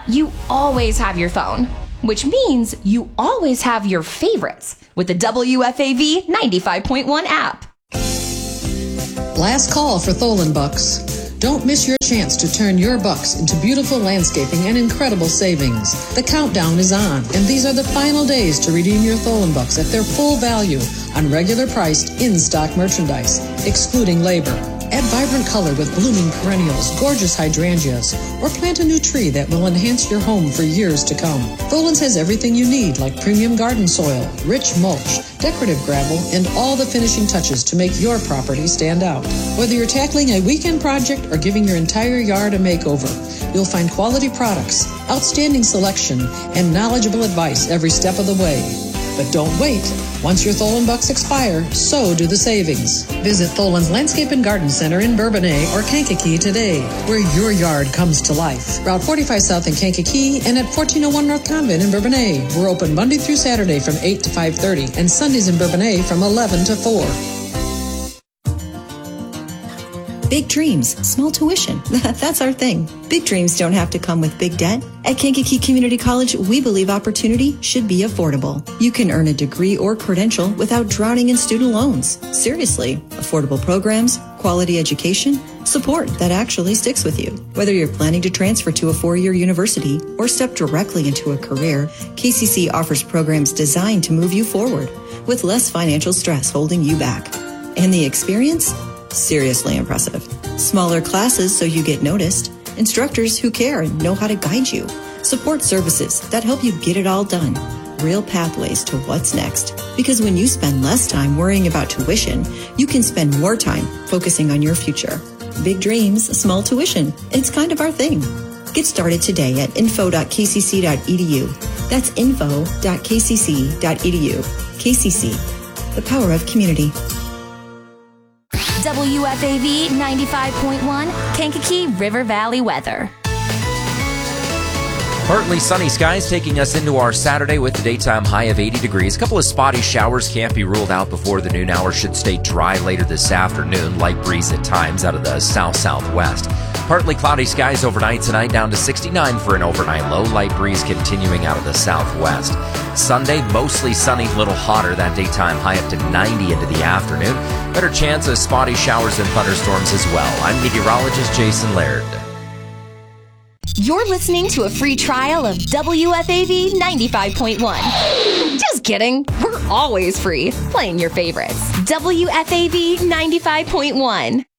You always have your phone, which means you always have your favorites with the WFAV 95.1 app. Last call for Tholen Bucks. Don't miss your chance to turn your bucks into beautiful landscaping and incredible savings. The countdown is on, and these are the final days to redeem your Tholen Bucks at their full value on regular priced in-stock merchandise, excluding labor. Add vibrant color with blooming perennials, gorgeous hydrangeas, or plant a new tree that will enhance your home for years to come. Tholen's has everything you need, like premium garden soil, rich mulch, decorative gravel, and all the finishing touches to make your property stand out. Whether you're tackling a weekend project or giving your entire yard a makeover, you'll find quality products, outstanding selection, and knowledgeable advice every step of the way. But don't wait. Once your Tholen Bucks expire, so do the savings. Visit Tholen's Landscape and Garden Center in Bourbonnais or Kankakee today, where your yard comes to life. Route 45 South in Kankakee and at 1401 North Convent in Bourbonnais. We're open Monday through Saturday from 8 to 5:30 and Sundays in Bourbonnais from 11 to 4. Big dreams, small tuition. That's our thing. Big dreams don't have to come with big debt. At Kankakee Community College, we believe opportunity should be affordable. You can earn a degree or credential without drowning in student loans. Seriously, affordable programs, quality education, support that actually sticks with you. Whether you're planning to transfer to a four-year university or step directly into a career, KCC offers programs designed to move you forward with less financial stress holding you back. And the experience? Seriously impressive. Smaller classes so you get noticed. Instructors who care and know how to guide you. Support services that help you get it all done. Real pathways to what's next. Because when you spend less time worrying about tuition, you can spend more time focusing on your future. Big dreams, small tuition. It's kind of our thing. Get started today at info.kcc.edu. That's info.kcc.edu. KCC, the power of community. WFAV 95.1 Kankakee River Valley weather. Partly sunny skies taking us into our Saturday with a daytime high of 80 degrees. A couple of spotty showers can't be ruled out before the noon hour. Should stay dry later this afternoon. Light breeze at times out of the south-southwest. Partly cloudy skies overnight tonight, down to 69 for an overnight low. Light breeze continuing out of the southwest. Sunday, mostly sunny, little hotter. That daytime high up to 90 into the afternoon. Better chance of spotty showers and thunderstorms as well. I'm meteorologist Jason Laird. You're listening to a free trial of WFAV 95.1. Just kidding. We're always free, playing your favorites. WFAV 95.1.